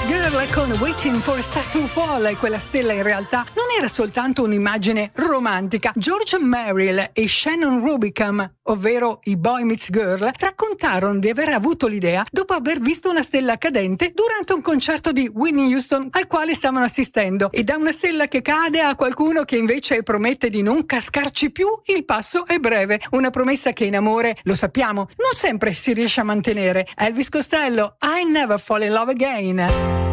Mix Girl con Waiting for a Star to Fall, e quella stella in realtà non era soltanto un'immagine romantica. George Merrill e Shannon Rubicam, ovvero i Boy Meets Girl, raccontarono di aver avuto l'idea dopo aver visto una stella cadente durante un concerto di Whitney Houston al quale stavano assistendo, e da una stella che cade a qualcuno che invece promette di non cascarci più, il passo è breve. Una promessa che in amore, lo sappiamo, non sempre si riesce a mantenere. Elvis Costello, I Never Fall in Love Again.